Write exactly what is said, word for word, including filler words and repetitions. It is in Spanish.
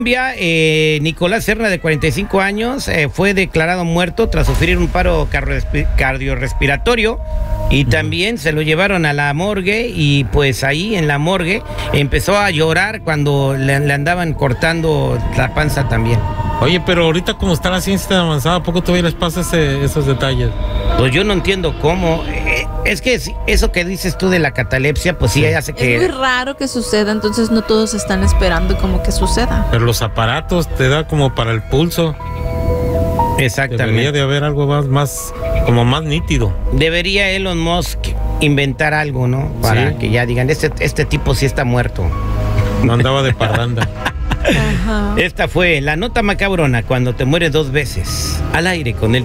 Eh, Nicolás Serna, de cuarenta y cinco años, eh, fue declarado muerto tras sufrir un paro cardiorrespiratorio y también se lo llevaron a la morgue y pues ahí en la morgue empezó a llorar cuando le, le andaban cortando la panza también. Oye, pero ahorita como está la ciencia tan avanzada, ¿a poco todavía les pasa ese, esos detalles? Pues yo no entiendo cómo. Eh, es que eso que dices tú de la catalepsia, pues sí, sí. hace que... Es muy raro que suceda, entonces no todos están esperando como que suceda. Pero los aparatos te da como para el pulso. Exactamente. Debería de haber algo más, más, como más nítido. Debería Elon Musk inventar algo, ¿no? Para sí. que ya digan, este, este tipo sí está muerto. No andaba de parranda. Ajá. Esta fue la nota macabrona cuando te mueres dos veces. Al aire con el